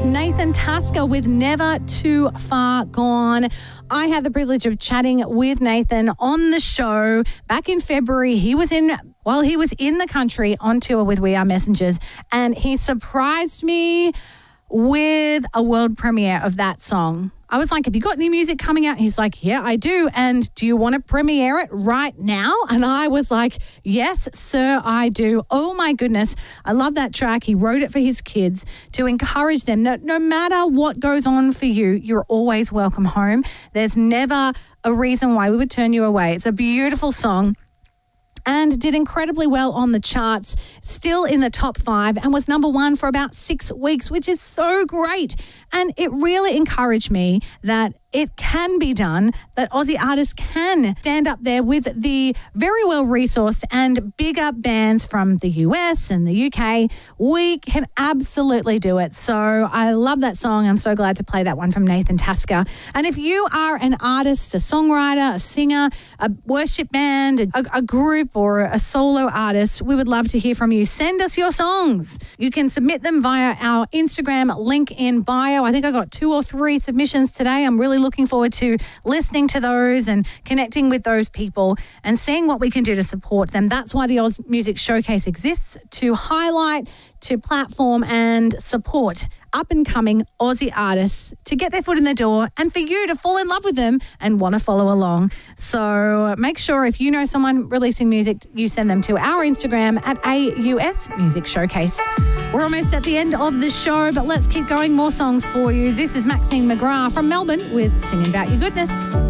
Nathan Tasker with Never Too Far Gone. I had the privilege of chatting with Nathan on the show back in February. He was in the country on tour with We Are Messengers, and he surprised me with a world premiere of that song. I was like, have you got any music coming out? He's like, yeah, I do. And do you want to premiere it right now? And I was like, yes, sir, I do. Oh, my goodness. I love that track. He wrote it for his kids to encourage them that no matter what goes on for you, you're always welcome home. There's never a reason why we would turn you away. It's a beautiful song. And did incredibly well on the charts, still in the top 5, and was number 1 for about 6 weeks, which is so great. And it really encouraged me that it can be done, that Aussie artists can stand up there with the very well-resourced and bigger bands from the US and the UK. We can absolutely do it. So I love that song. I'm so glad to play that one from Nathan Tasker. And if you are an artist, a songwriter, a singer, a worship band, a group or a solo artist, we would love to hear from you. Send us your songs. You can submit them via our Instagram link in bio. I think I got 2 or 3 submissions today. I'm really looking forward to listening to those and connecting with those people and seeing what we can do to support them. That's why the Oz Music Showcase exists, to highlight, to platform and support up-and-coming Aussie artists to get their foot in the door and for you to fall in love with them and want to follow along. So make sure if you know someone releasing music, you send them to our Instagram at AUS Music Showcase. We're almost at the end of the show, but let's keep going. More songs for you. This is Maxine McGrath from Melbourne with Singing About Your Goodness.